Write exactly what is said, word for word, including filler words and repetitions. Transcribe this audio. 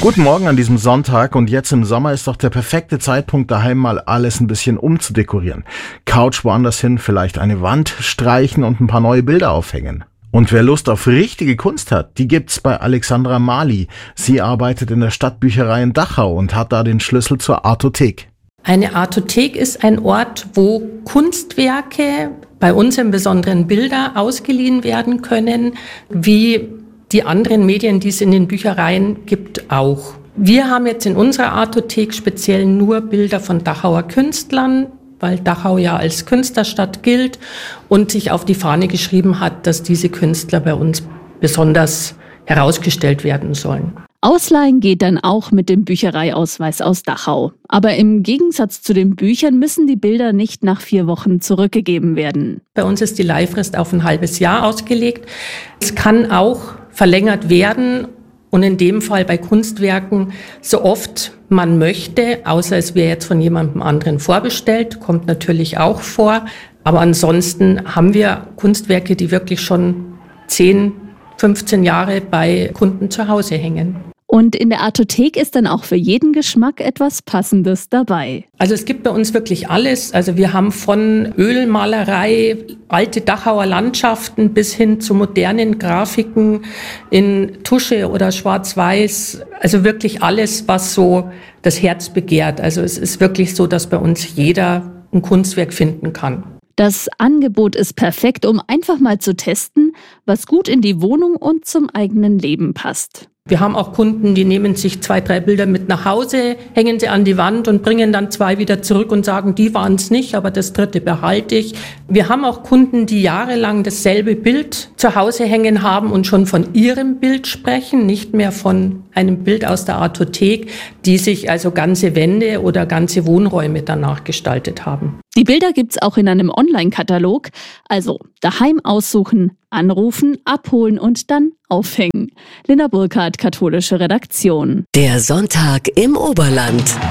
Guten Morgen an diesem Sonntag, und jetzt im Sommer ist doch der perfekte Zeitpunkt, daheim mal alles ein bisschen umzudekorieren. Couch woanders hin, vielleicht eine Wand streichen und ein paar neue Bilder aufhängen. Und wer Lust auf richtige Kunst hat, die gibt's bei Alexandra Mali. Sie arbeitet in der Stadtbücherei in Dachau und hat da den Schlüssel zur Artothek. Eine Artothek ist ein Ort, wo Kunstwerke, bei uns im Besonderen Bilder, ausgeliehen werden können, wie die anderen Medien, die es in den Büchereien gibt, auch. Wir haben jetzt in unserer Artothek speziell nur Bilder von Dachauer Künstlern, weil Dachau ja als Künstlerstadt gilt und sich auf die Fahne geschrieben hat, dass diese Künstler bei uns besonders herausgestellt werden sollen. Ausleihen geht dann auch mit dem Büchereiausweis aus Dachau. Aber im Gegensatz zu den Büchern müssen die Bilder nicht nach vier Wochen zurückgegeben werden. Bei uns ist die Leihfrist auf ein halbes Jahr ausgelegt. Es kann auch verlängert werden und in dem Fall bei Kunstwerken so oft man möchte, außer es wäre jetzt von jemandem anderen vorbestellt, kommt natürlich auch vor. Aber ansonsten haben wir Kunstwerke, die wirklich schon zehn, fünfzehn Jahre bei Kunden zu Hause hängen. Und in der Artothek ist dann auch für jeden Geschmack etwas Passendes dabei. Also es gibt bei uns wirklich alles. Also wir haben von Ölmalerei, alte Dachauer Landschaften bis hin zu modernen Grafiken in Tusche oder Schwarz-Weiß. Also wirklich alles, was so das Herz begehrt. Also es ist wirklich so, dass bei uns jeder ein Kunstwerk finden kann. Das Angebot ist perfekt, um einfach mal zu testen, was gut in die Wohnung und zum eigenen Leben passt. Wir haben auch Kunden, die nehmen sich zwei, drei Bilder mit nach Hause, hängen sie an die Wand und bringen dann zwei wieder zurück und sagen, die waren es nicht, aber das dritte behalte ich. Wir haben auch Kunden, die jahrelang dasselbe Bild zu Hause hängen haben und schon von ihrem Bild sprechen, nicht mehr von einem Bild aus der Artothek, die sich also ganze Wände oder ganze Wohnräume danach gestaltet haben. Die Bilder gibt's auch in einem Online-Katalog, also daheim aussuchen, anrufen, abholen und dann aufhängen. Linda Burkhardt, katholische Redaktion. Der Sonntag im Oberland.